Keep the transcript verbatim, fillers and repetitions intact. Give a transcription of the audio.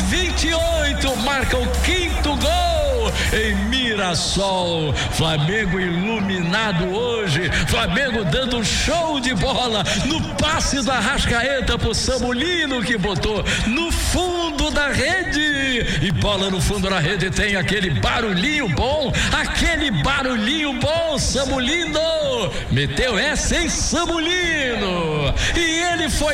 vinte e oito, marca o quinto gol em Mirassol. Flamengo iluminado hoje, Flamengo dando um show de bola no passe da Arrascaeta pro Samulino, que botou no fundo da rede, e bola no fundo da rede tem aquele barulhinho bom, aquele barulhinho bom. Samulino meteu essa em Samulino, e ele foi